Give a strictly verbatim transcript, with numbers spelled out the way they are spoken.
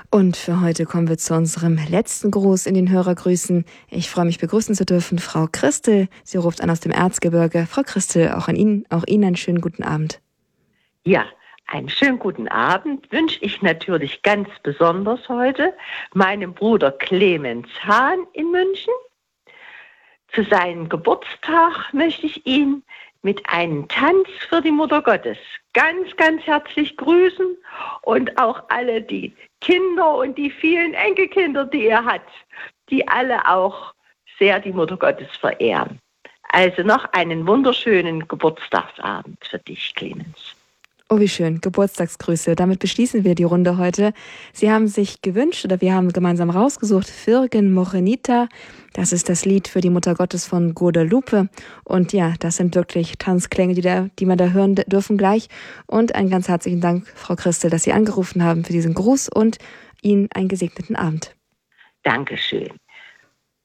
Und für heute kommen wir zu unserem letzten Gruß in den Hörergrüßen. Ich freue mich, begrüßen zu dürfen Frau Christel. Sie ruft an aus dem Erzgebirge. Frau Christel, auch an Ihnen, auch Ihnen einen schönen guten Abend. Ja, einen schönen guten Abend wünsche ich natürlich ganz besonders heute meinem Bruder Clemens Hahn in München. Zu seinem Geburtstag möchte ich ihn mit einem Tanz für die Mutter Gottes ganz, ganz herzlich grüßen und auch alle die Kinder und die vielen Enkelkinder, die er hat, die alle auch sehr die Mutter Gottes verehren. Also noch einen wunderschönen Geburtstagsabend für dich, Clemens. Oh, wie schön. Geburtstagsgrüße. Damit beschließen wir die Runde heute. Sie haben sich gewünscht, oder wir haben gemeinsam rausgesucht, Virgen Morenita. Das ist das Lied für die Mutter Gottes von Guadalupe. Und ja, das sind wirklich Tanzklänge, die, da, die man da hören dürfen gleich. Und einen ganz herzlichen Dank, Frau Christel, dass Sie angerufen haben für diesen Gruß und Ihnen einen gesegneten Abend. Dankeschön.